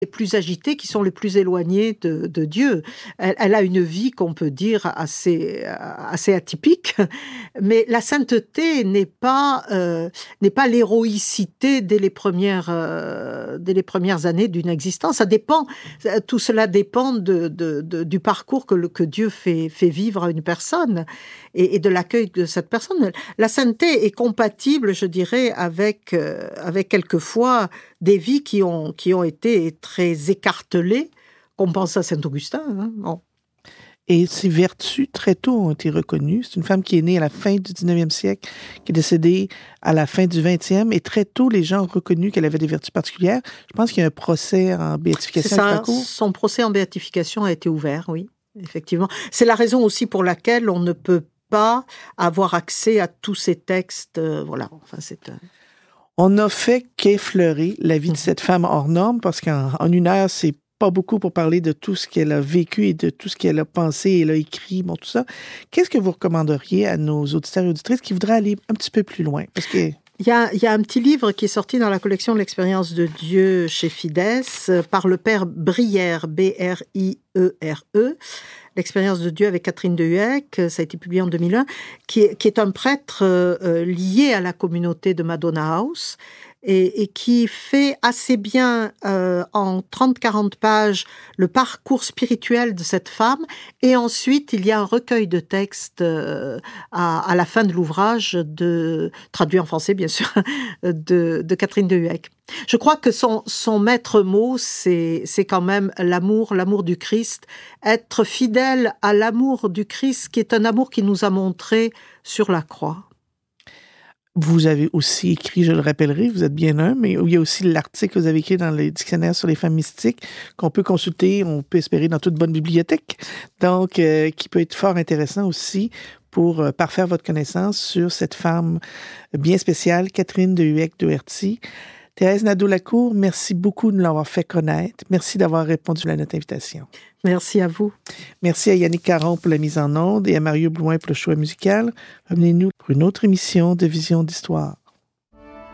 les plus agités qui sont les plus éloignés de Dieu. Elle a une vie qu'on peut dire assez atypique, mais la sainteté n'est pas l'héroïcité dès les premières années d'une existence. Ça dépend, tout cela dépend du parcours que Dieu fait vivre à une personne et de l'accueil de cette personne. La sainteté est compatible, je dirais, avec quelquefois des vies qui ont été très écartelées. On pense à Saint-Augustin. Hein? Bon. Et ses vertus, très tôt, ont été reconnues. C'est une femme qui est née à la fin du 19e siècle, qui est décédée à la fin du 20e. Et très tôt, les gens ont reconnu qu'elle avait des vertus particulières. Je pense qu'il y a un procès en béatification. C'est ça, son procès en béatification a été ouvert, oui, effectivement. C'est la raison aussi pour laquelle on ne peut pas avoir accès à tous ces textes. Voilà, enfin, On n'a fait qu'effleurer la vie de cette femme hors norme, parce qu'en une heure, c'est pas beaucoup pour parler de tout ce qu'elle a vécu et de tout ce qu'elle a pensé et elle a écrit, bon, tout ça. Qu'est-ce que vous recommanderiez à nos auditeurs et auditrices qui voudraient aller un petit peu plus loin? Parce que... Il y a un petit livre qui est sorti dans la collection de l'Expérience de Dieu chez Fides par le père Brière, B-R-I-E-R-E, L'Expérience de Dieu avec Catherine de Hueck, ça a été publié en 2001, qui est un prêtre lié à la communauté de Madonna House et qui fait assez bien en 30-40 pages le parcours spirituel de cette femme. Et ensuite, il y a un recueil de textes à la fin de l'ouvrage, traduit en français bien sûr, de Catherine de Hueck. Je crois que son maître mot, c'est quand même l'amour du Christ, être fidèle à l'amour du Christ, qui est un amour qu'il nous a montré sur la croix. Vous avez aussi écrit, je le rappellerai, vous êtes bien un, mais il y a aussi l'article que vous avez écrit dans les dictionnaires sur les femmes mystiques, qu'on peut consulter, on peut espérer dans toute bonne bibliothèque, donc qui peut être fort intéressant aussi pour parfaire votre connaissance sur cette femme bien spéciale, Catherine de Hueck-Doherty. Thérèse Nadeau-Lacour, merci beaucoup de nous l'avoir fait connaître. Merci d'avoir répondu à notre invitation. Merci à vous. Merci à Yannick Caron pour la mise en onde et à Mario Blouin pour le choix musical. Revenez-nous pour une autre émission de Vision d'Histoire.